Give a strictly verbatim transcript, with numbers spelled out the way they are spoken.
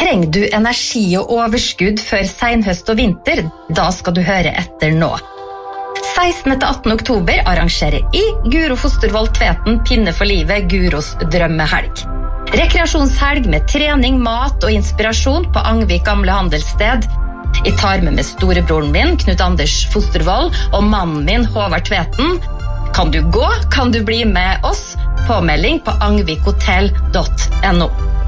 Trenger du energi og overskudd før senhøst og vinter? Da skal du høre etter nå. sekstende til attende oktober arrangerer I Guro Fostervoll Tveten Pinne for livet Guros drømmehelg. Rekreasjonshelg med trening, mat og inspirasjon på Angvik gamle handelssted. Jeg tar med meg storebroren min, Knut Anders Fostervoll, og mannen min, Håvard Tveten. Kan du gå? Kan du bli med oss? Påmelding på angvikhotell punktum no.